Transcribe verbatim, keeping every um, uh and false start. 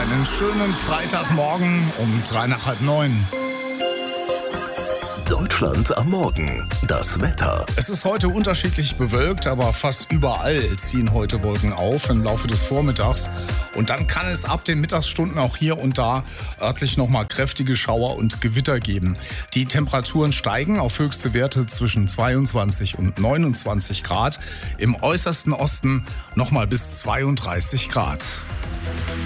Einen schönen Freitagmorgen um drei nach halb neun. Deutschland am Morgen. Das Wetter. Es ist heute unterschiedlich bewölkt, aber fast überall ziehen heute Wolken auf im Laufe des Vormittags. Und dann kann es ab den Mittagsstunden auch hier und da örtlich nochmal kräftige Schauer und Gewitter geben. Die Temperaturen steigen auf höchste Werte zwischen zweiundzwanzig und neunundzwanzig Grad. Im äußersten Osten nochmal bis zweiunddreißig Grad.